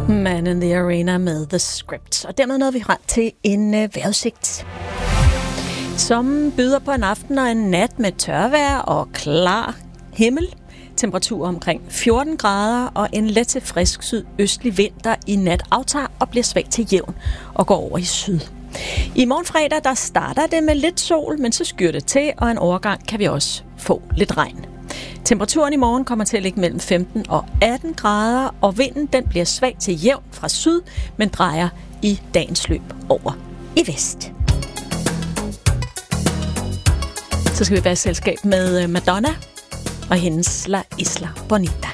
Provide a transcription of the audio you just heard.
Man in the Arena med The Script. Og dermed nåede vi frem til en vejrudsigt, som byder på en aften og en nat med tørvejr og klar himmel. Temperatur omkring 14 grader og en let til frisk sydøstlig vind, der i nat aftager og bliver svag til jævn og går over i syd. I morgen fredag, der starter det med lidt sol, men så skyr det til, og en overgang kan vi også få lidt regn. Temperaturen i morgen kommer til at ligge mellem 15 og 18 grader, og vinden den bliver svag til jævn fra syd, men drejer i dagens løb over i vest. Så skal vi være i selskab med Madonna og hendes La Isla Bonita.